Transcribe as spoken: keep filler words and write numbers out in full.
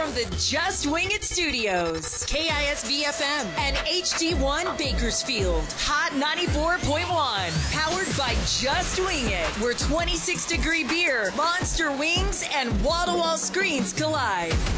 from the Just Wing It Studios, K I S V F M and H D one Bakersfield, Hot ninety-four point one, powered by Just Wing It, where twenty-six degree beer, monster wings, and wall-to-wall screens collide.